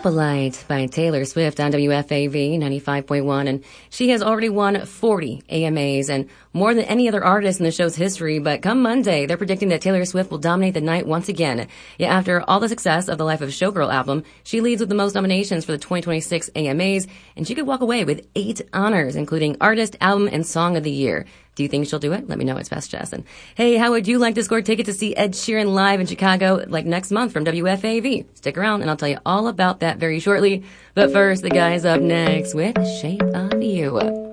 Opalite by Taylor Swift on WFAV 95.1. And she has already won 40 AMAs and more than any other artist in the show's history. But come Monday, they're predicting that Taylor Swift will dominate the night once again. Yeah, after all the success of the Life of a Showgirl album, she leads with the most nominations for the 2026 AMAs, and she could walk away with 8 honors, including Artist, Album, and Song of the Year. Do you think she'll do it? Let me know. It's Fast Jess. And hey, how would you like to score a ticket to see Ed Sheeran live in Chicago like next month from WFAV? Stick around and I'll tell you all about that very shortly. But first, the guy's up next with Shape of You.